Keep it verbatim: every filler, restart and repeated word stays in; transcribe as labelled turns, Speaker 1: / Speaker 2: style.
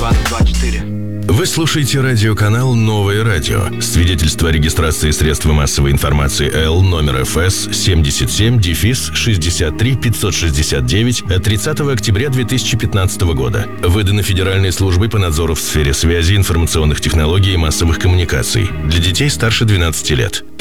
Speaker 1: двадцать двадцать четыре.
Speaker 2: Вы слушаете радиоканал «Новое радио». Свидетельство о регистрации средства массовой информации Л номер эф эс семьдесят семь шестьдесят три пятьсот шестьдесят девять от тридцатого октября две тысячи пятнадцатого года. Выдано Федеральной службой по надзору в сфере связи, информационных технологий и массовых коммуникаций. Для детей старше двенадцати лет.